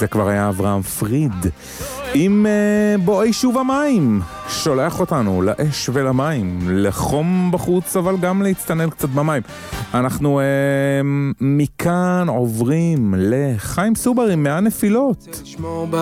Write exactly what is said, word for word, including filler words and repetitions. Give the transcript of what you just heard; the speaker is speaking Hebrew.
זה כבר היה אברהם פריד עם uh, בואי שוב המים, שולח אותנו לאש ולמים, לחום בחוץ אבל גם להצטנן קצת במים. אנחנו uh, מכאן עוברים לחיים סובר עם מאה נפילות.